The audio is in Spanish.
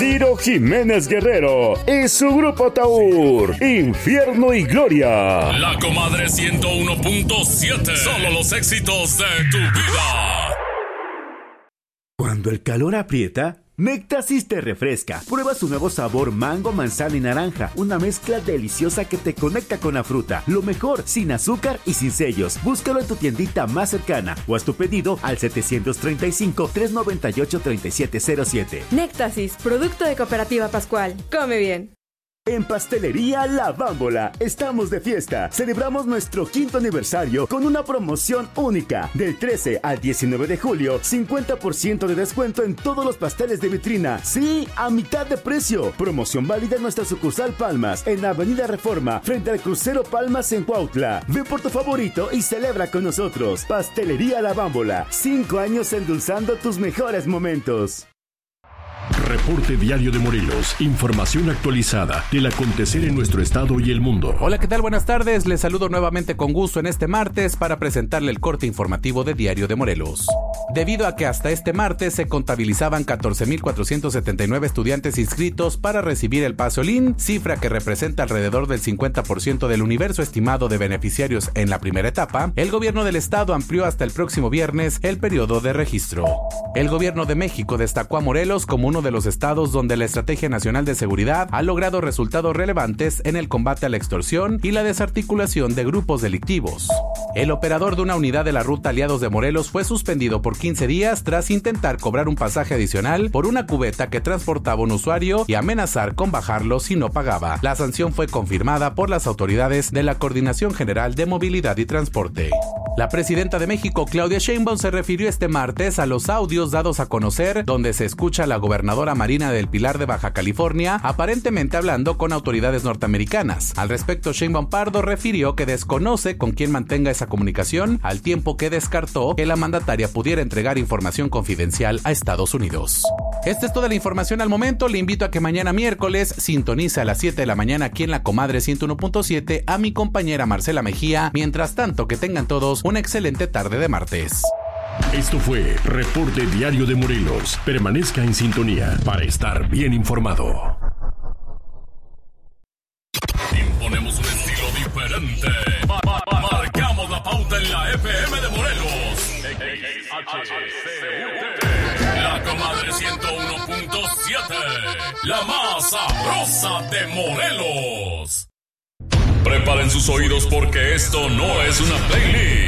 Ciro Jiménez Guerrero y su grupo Taur, Infierno y Gloria. La Comadre 101.7, solo los éxitos de tu vida. Cuando el calor aprieta, Nectasis te refresca. Prueba su nuevo sabor mango, manzana y naranja. Una mezcla deliciosa que te conecta con la fruta. Lo mejor, sin azúcar y sin sellos. Búscalo en tu tiendita más cercana o haz tu pedido al 735-398-3707. Nectasis, producto de Cooperativa Pascual. Come bien. En Pastelería La Bámbola estamos de fiesta. Celebramos nuestro 5º aniversario con una promoción única. Del 13 al 19 de julio, 50% de descuento en todos los pasteles de vitrina. Sí, a mitad de precio. Promoción válida en nuestra sucursal Palmas, en Avenida Reforma, frente al crucero Palmas en Cuautla. Ve por tu favorito y celebra con nosotros. Pastelería La Bámbola, 5 años endulzando tus mejores momentos. Reporte Diario de Morelos. Información actualizada del acontecer en nuestro estado y el mundo. Hola, ¿qué tal? Buenas tardes. Les saludo nuevamente con gusto en este martes para presentarle el corte informativo de Diario de Morelos. Debido a que hasta este martes se contabilizaban 14,479 estudiantes inscritos para recibir el Pase Olin, cifra que representa alrededor del 50% del universo estimado de beneficiarios en la primera etapa, el gobierno del estado amplió hasta el próximo viernes el periodo de registro. El gobierno de México destacó a Morelos como uno de los estados donde la Estrategia Nacional de Seguridad ha logrado resultados relevantes en el combate a la extorsión y la desarticulación de grupos delictivos. El operador de una unidad de la ruta Aliados de Morelos fue suspendido por 15 días tras intentar cobrar un pasaje adicional por una cubeta que transportaba un usuario y amenazar con bajarlo si no pagaba. La sanción fue confirmada por las autoridades de la Coordinación General de Movilidad y Transporte. La presidenta de México, Claudia Sheinbaum, se refirió este martes a los audios dados a conocer donde se escucha a la gobernadora Marina del Pilar de Baja California aparentemente hablando con autoridades norteamericanas. Al respecto, Sheinbaum Pardo refirió que desconoce con quién mantenga esa comunicación, al tiempo que descartó que la mandataria pudiera entregar información confidencial a Estados Unidos. Esta es toda la información al momento. Le invito a que mañana miércoles sintonice a las 7 de la mañana aquí en La Comadre 101.7 a mi compañera Marcela Mejía. Mientras tanto, que tengan todos una excelente tarde de martes. Esto fue Reporte Diario de Morelos. Permanezca en sintonía para estar bien informado. Imponemos un estilo diferente. Marcamos la pauta en la FM de Morelos. La Comadre 101.7. La más sabrosa de Morelos. Preparen sus oídos porque esto no es una playlist.